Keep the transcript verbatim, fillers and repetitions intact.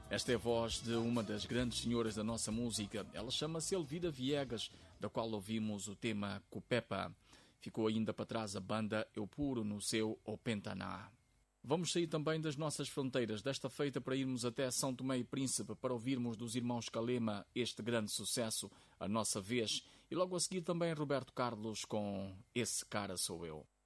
Esta é a voz de uma das grandes senhoras da nossa música. Ela chama-se Elvira Viegas, da qual ouvimos o tema Cupepa. Ficou ainda para trás a banda Eu Puro no seu O Pentaná. Vamos sair também das nossas fronteiras desta feita para irmos até São Tomé e Príncipe para ouvirmos dos irmãos Calema este grande sucesso, A Nossa Vez, e logo a seguir também Roberto Carlos com Esse Cara Sou Eu.